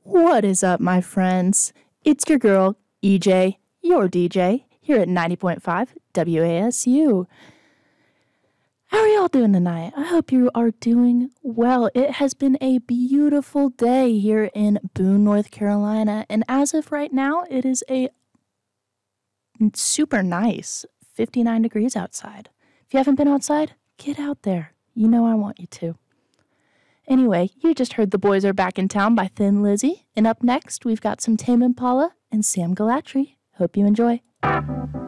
What is up, my friends? It's your girl, EJ, your DJ, here at 90.5 WASU. How are y'all doing tonight? I hope you are doing well. It has been a beautiful day here in Boone, North Carolina, and as of right now, it is a super nice 59 degrees outside. If you haven't been outside, get out there. You know I want you to. Anyway, you just heard The Boys Are Back in Town by Thin Lizzy, and up next, we've got some Tame Impala and Sam Galatry. Hope you enjoy.